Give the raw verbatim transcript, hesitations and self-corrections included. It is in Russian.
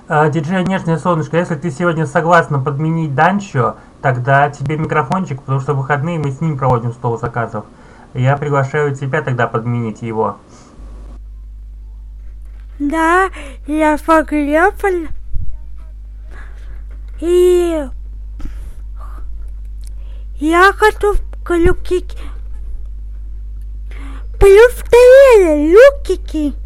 А, диджей Нежное Солнышко, если ты сегодня согласна подменить Данчо, тогда тебе микрофончик, потому что в выходные мы с ним проводим стол заказов. Я приглашаю тебя тогда подменить его. Да, я согласен. И я хочу включить плюс три лукики.